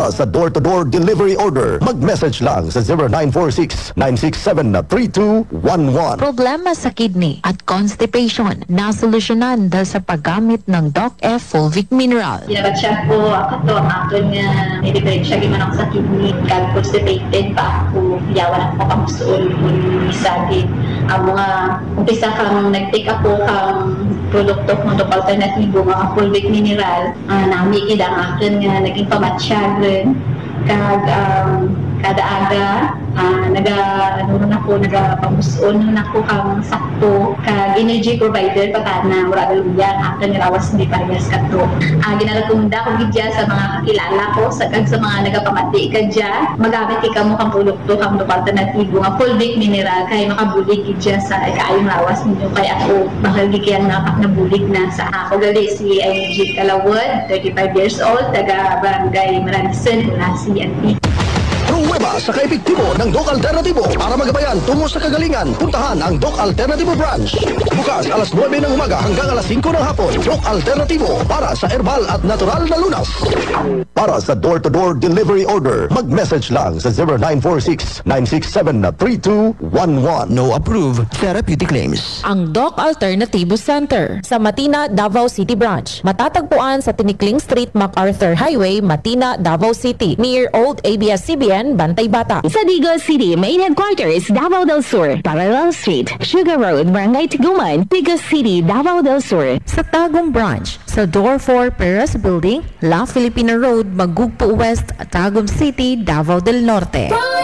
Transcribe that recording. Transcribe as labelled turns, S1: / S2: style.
S1: Para sa door-to-door delivery order, mag-message lang sa 0946-967-3211.
S2: Problema sa kidney at constipation na solusyonan dahil sa paggamit ng Doc F Fulvic Mineral.
S3: Ginabatsyag ko ako to, aton nga nilibrensya giman ako sa kidney, kag constipated pa ako, yawan ako kamusuol kung isa din. Ang mga umpisa kang nag-take ako kang produkto ng Doc Alternativo, mga Fulvic Mineral, nami ang akin nga naging pamatsyag rin. Kag kada aga nagapamuson ako kang sakto kag energy provider patana mura daluyang akin nilawas hindi parehas kadto. Ginalagunda ko gidya sa mga kakilala ko sa mga nagapamati kadya magamit mo kang produkto kang Doc Alternativo nga Fulvic Mineral kay makabulig gidya sa kaayong lawas ninyo kay ako bakal gikyan nabulig na sa ako gali si MG Kalawod, 35 years old, taga Barangay Maranisen, Antique.
S1: Pruweba sa kaepektibo ng Doc Alternativo. Para magabayan tungo sa kagalingan, puntahan ang Doc Alternativo branch. Bukas alas 9 ng umaga hanggang alas 5 ng hapon. Doc Alternativo para sa herbal at natural na lunas. Para sa door-to-door delivery order, mag-message lang sa 0946-967-3211.
S4: No approved therapeutic claims.
S5: Ang Doc Alternativo Center sa Matina, Davao City Branch. Matatagpuan sa Tinikling Street, MacArthur Highway, Matina, Davao City. Near Old ABS-CBN, Bantay Bata.
S6: Sa Digos City, Main Headquarters, Davao del Sur, Parallel Street, Sugar Road, Barangay Tiguman, Digos City, Davao del Sur.
S2: Sa Tagum Branch, sa Door 4 Perez Building, La Filipina Road, Magugpo West, Tagum City, Davao del Norte.